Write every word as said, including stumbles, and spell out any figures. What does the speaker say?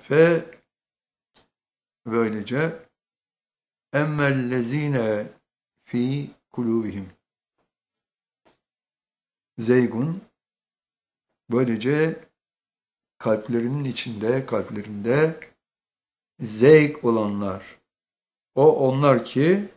Ve böylece emmellezine fi kulubihim zeygun, böylece kalplerinin içinde, kalplerinde zeyg olanlar, o onlar ki